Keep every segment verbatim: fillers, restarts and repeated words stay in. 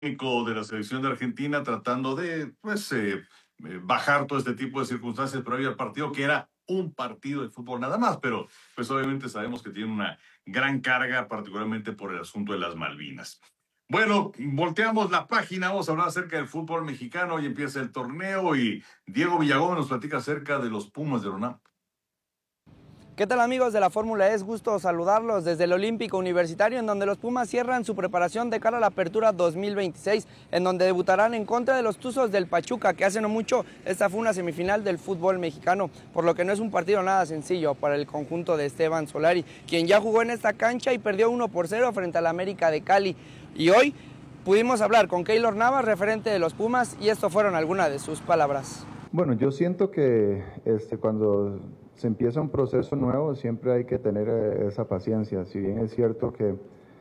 técnico de la selección de Argentina tratando de pues, eh, eh, bajar todo este tipo de circunstancias, pero había el partido que era un partido de fútbol nada más, pero pues obviamente sabemos que tiene una gran carga, particularmente por el asunto de las Malvinas. Bueno, volteamos la página, vamos a hablar acerca del fútbol mexicano, hoy empieza el torneo y Diego Villagómez nos platica acerca de los Pumas de la UNAM. ¿Qué tal, amigos de la Fórmula E? Es gusto saludarlos desde el Olímpico Universitario, en donde los Pumas cierran su preparación de cara a la Apertura dos mil veintiséis, en donde debutarán en contra de los Tuzos del Pachuca, que hace no mucho esta fue una semifinal del fútbol mexicano, por lo que no es un partido nada sencillo para el conjunto de Esteban Solari, quien ya jugó en esta cancha y perdió uno por cero frente al América de Cali. Y hoy pudimos hablar con Keylor Navas, referente de los Pumas, y esto fueron algunas de sus palabras. Bueno, yo siento que este, cuando se empieza un proceso nuevo siempre hay que tener eh, esa paciencia. Si bien es cierto que,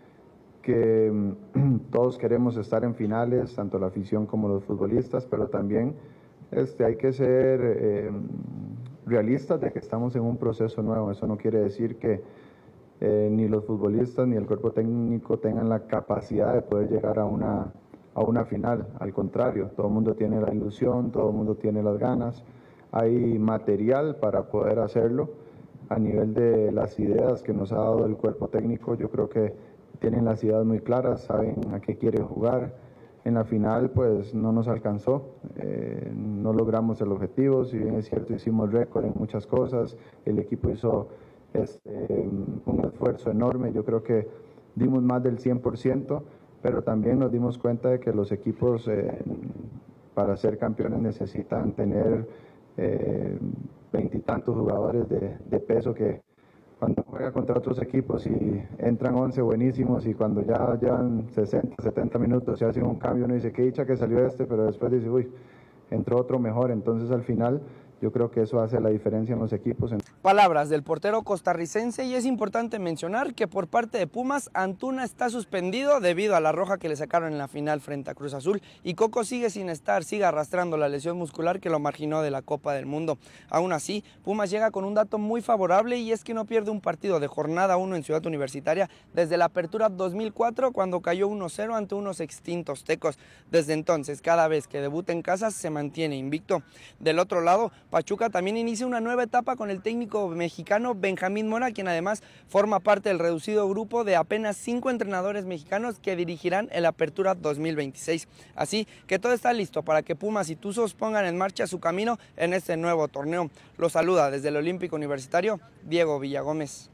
que todos queremos estar en finales, tanto la afición como los futbolistas, pero también este, hay que ser eh, realistas de que estamos en un proceso nuevo. Eso no quiere decir que eh, ni los futbolistas ni el cuerpo técnico tengan la capacidad de poder llegar a una a una final. Al contrario, todo el mundo tiene la ilusión, todo el mundo tiene las ganas, hay material para poder hacerlo. A nivel de las ideas que nos ha dado el cuerpo técnico, yo creo que tienen las ideas muy claras, saben a qué quieren jugar. En la final pues no nos alcanzó, eh, no logramos el objetivo, si bien es cierto hicimos récord en muchas cosas, el equipo hizo este, un esfuerzo enorme, yo creo que dimos más del cien por ciento, pero también nos dimos cuenta de que los equipos eh, para ser campeones necesitan tener veintitantos eh, jugadores de, de peso que cuando juega contra otros equipos y entran once buenísimos y cuando ya llevan sesenta, setenta minutos se hace un cambio, uno dice, qué dicha que salió este, pero después dice, uy, entró otro mejor, entonces al final yo creo que eso hace la diferencia en los equipos. Palabras del portero costarricense, y es importante mencionar que por parte de Pumas, Antuna está suspendido debido a la roja que le sacaron en la final frente a Cruz Azul, y Coco sigue sin estar, sigue arrastrando la lesión muscular que lo marginó de la Copa del Mundo. Aún así, Pumas llega con un dato muy favorable, y es que no pierde un partido de jornada uno en Ciudad Universitaria desde la Apertura dos mil cuatro, cuando cayó uno cero ante unos extintos Tecos. Desde entonces, cada vez que debuta en casa, se mantiene invicto. Del otro lado, Pachuca también inicia una nueva etapa con el técnico mexicano Benjamín Mora, quien además forma parte del reducido grupo de apenas cinco entrenadores mexicanos que dirigirán el Apertura dos mil veintiséis. Así que todo está listo para que Pumas y Tuzos pongan en marcha su camino en este nuevo torneo. Los saluda desde el Olímpico Universitario Diego Villagómez.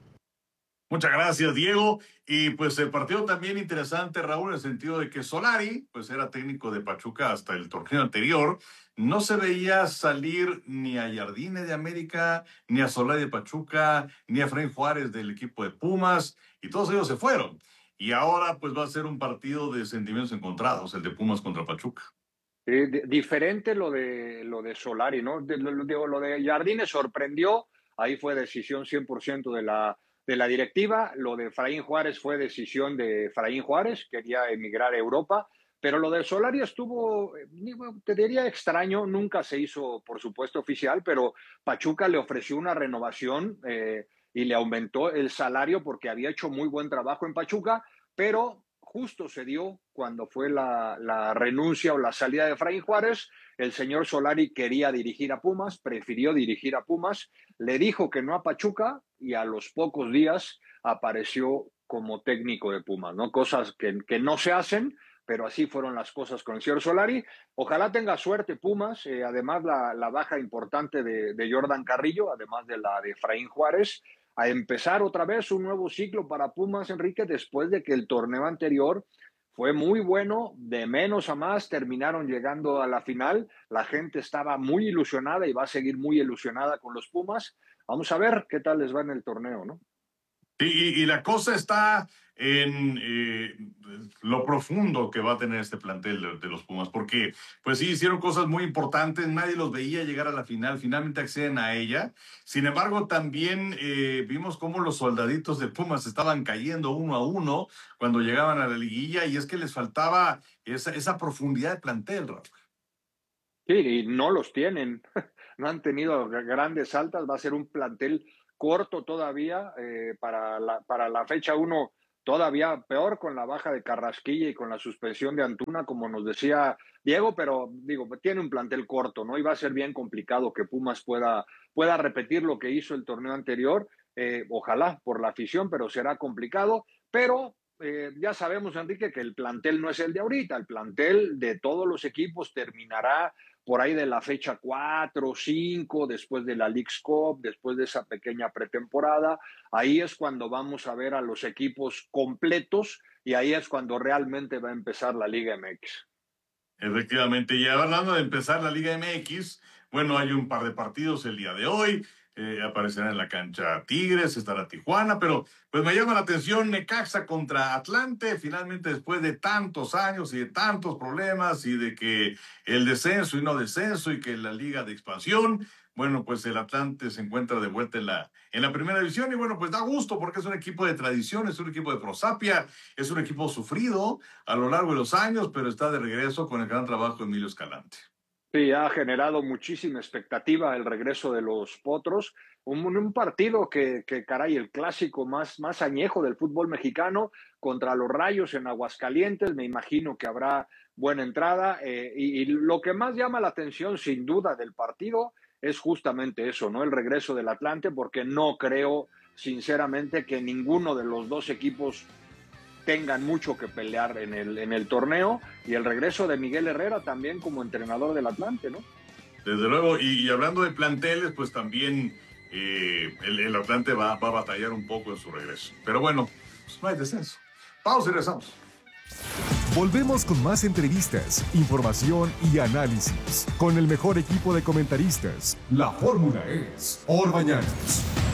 Muchas gracias, Diego. Y pues el partido también interesante, Raúl, en el sentido de que Solari, pues era técnico de Pachuca hasta el torneo anterior, no se veía salir ni a Jardine de América, ni a Solari de Pachuca, ni a Efraín Juárez del equipo de Pumas, y todos ellos se fueron. Y ahora pues va a ser un partido de sentimientos encontrados, el de Pumas contra Pachuca. Eh, de, diferente lo de, lo de Solari, ¿no? De, lo, de, lo de Jardine sorprendió, ahí fue decisión cien por ciento de la, de la directiva, lo de Efraín Juárez fue decisión de Efraín Juárez, quería emigrar a Europa, pero lo de Solari estuvo, te diría extraño, nunca se hizo, por supuesto, oficial, pero Pachuca le ofreció una renovación eh, y le aumentó el salario porque había hecho muy buen trabajo en Pachuca, pero justo se dio cuando fue la, la renuncia o la salida de Efraín Juárez. El señor Solari quería dirigir a Pumas, prefirió dirigir a Pumas, le dijo que no a Pachuca y a los pocos días apareció como técnico de Pumas, ¿no? Cosas que, que no se hacen, pero así fueron las cosas con el señor Solari. Ojalá tenga suerte Pumas, eh, además la, la baja importante de, de Jordan Carrillo, además de la de Efraín Juárez, a empezar otra vez un nuevo ciclo para Pumas, Enrique, después de que el torneo anterior fue muy bueno, de menos a más, terminaron llegando a la final, la gente estaba muy ilusionada y va a seguir muy ilusionada con los Pumas. Vamos a ver qué tal les va en el torneo, ¿no? Y, y, y la cosa está en eh, lo profundo que va a tener este plantel de, de los Pumas, porque pues sí, hicieron cosas muy importantes, nadie los veía llegar a la final, finalmente acceden a ella. Sin embargo, también eh, vimos cómo los soldaditos de Pumas estaban cayendo uno a uno cuando llegaban a la liguilla, y es que les faltaba esa, esa profundidad de plantel, Raúl. Sí, y no los tienen, no han tenido grandes altas, va a ser un plantel corto todavía, eh, para, la, para la fecha uno todavía peor con la baja de Carrasquilla y con la suspensión de Antuna, como nos decía Diego, pero digo, tiene un plantel corto, ¿no? Y va a ser bien complicado que Pumas pueda, pueda repetir lo que hizo el torneo anterior, eh, ojalá por la afición, pero será complicado, pero eh, ya sabemos, Enrique, que el plantel no es el de ahorita, el plantel de todos los equipos terminará por ahí de la fecha cuatro o cinco, después de la Leagues Cup, después de esa pequeña pretemporada. Ahí es cuando vamos a ver a los equipos completos y ahí es cuando realmente va a empezar la Liga M X. Efectivamente, y hablando de empezar la Liga M X, bueno, hay un par de partidos el día de hoy. Eh, aparecerá en la cancha Tigres, estará Tijuana, pero pues me llama la atención Necaxa contra Atlante, finalmente después de tantos años y de tantos problemas y de que el descenso y no descenso y que la liga de expansión, bueno, pues el Atlante se encuentra de vuelta en la, en la primera división y bueno, pues da gusto porque es un equipo de tradición, es un equipo de prosapia, es un equipo sufrido a lo largo de los años, pero está de regreso con el gran trabajo de Emilio Escalante. Sí, ha generado muchísima expectativa el regreso de los Potros. Un, un partido que, que, caray, el clásico más, más añejo del fútbol mexicano contra los Rayos en Aguascalientes. Me imagino que habrá buena entrada. Eh, y, y lo que más llama la atención, sin duda, del partido es justamente eso, ¿no? El regreso del Atlante, porque no creo, sinceramente, que ninguno de los dos equipos tengan mucho que pelear en el, en el torneo, y el regreso de Miguel Herrera también como entrenador del Atlante, ¿no? Desde luego, y, y hablando de planteles, pues también eh, el, el Atlante va, va a batallar un poco en su regreso. Pero bueno, pues no hay descenso. Pausa y regresamos. Volvemos con más entrevistas, información y análisis con el mejor equipo de comentaristas. La fórmula es Orbañanos.